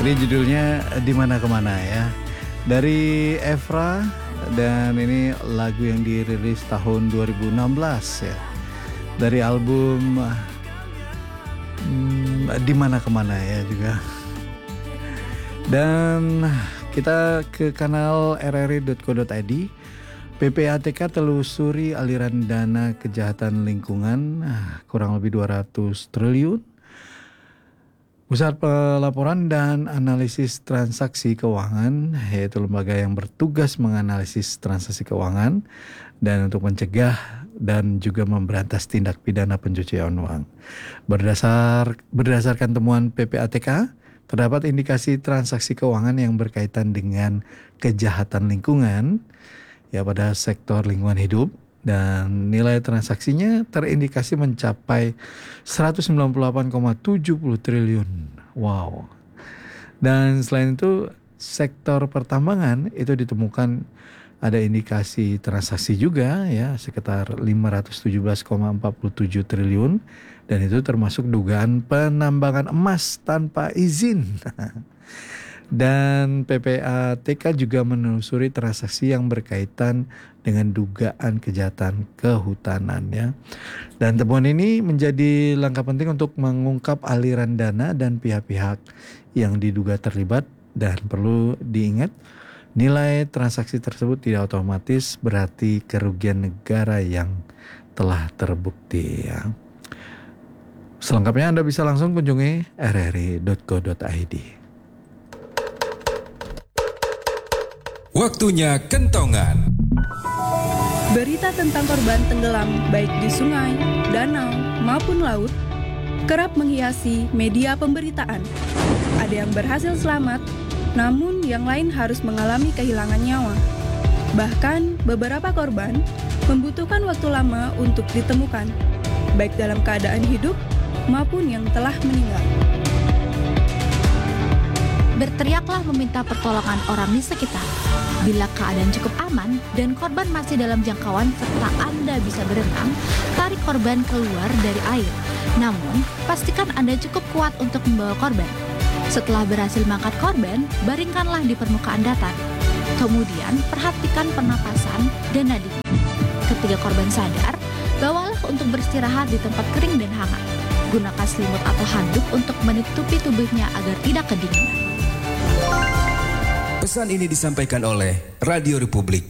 Ini judulnya Di Mana Kemana ya. Dari Evra, dan ini lagu yang dirilis tahun 2016 ya. Dari album Di Mana Kemana ya juga. Dan kita ke kanal rri.co.id. PPATK telusuri aliran dana kejahatan lingkungan kurang lebih 200 triliun. Pusat Pelaporan dan Analisis Transaksi Keuangan, yaitu lembaga yang bertugas menganalisis transaksi keuangan dan untuk mencegah dan juga memberantas tindak pidana pencucian uang. Berdasarkan temuan PPATK, terdapat indikasi transaksi keuangan yang berkaitan dengan kejahatan lingkungan ya pada sektor lingkungan hidup, dan nilai transaksinya terindikasi mencapai 198,70 triliun. Wow. Dan selain itu sektor pertambangan itu ditemukan ada indikasi transaksi juga ya sekitar 517,47 triliun, dan itu termasuk dugaan penambangan emas tanpa izin. Dan PPATK juga menelusuri transaksi yang berkaitan dengan dugaan kejahatan kehutanan ya. Dan temuan ini menjadi langkah penting untuk mengungkap aliran dana dan pihak-pihak yang diduga terlibat, dan perlu diingat nilai transaksi tersebut tidak otomatis berarti kerugian negara yang telah terbukti ya. Selengkapnya Anda bisa langsung kunjungi rri.co.id. Waktunya kentongan. Berita tentang korban tenggelam baik di sungai, danau, maupun laut kerap menghiasi media pemberitaan. Ada yang berhasil selamat, namun yang lain harus mengalami kehilangan nyawa. Bahkan beberapa korban membutuhkan waktu lama untuk ditemukan, baik dalam keadaan hidup maupun yang telah meninggal. Berteriaklah meminta pertolongan orang di sekitar. Bila keadaan cukup aman dan korban masih dalam jangkauan serta Anda bisa berenang, tarik korban keluar dari air. Namun, pastikan Anda cukup kuat untuk membawa korban. Setelah berhasil mengangkat korban, baringkanlah di permukaan datar. Kemudian, perhatikan pernapasan dan nadi. Ketika korban sadar, bawalah untuk beristirahat di tempat kering dan hangat. Gunakan selimut atau handuk untuk menutupi tubuhnya agar tidak kedinginan. Pesan ini disampaikan oleh Radio Republik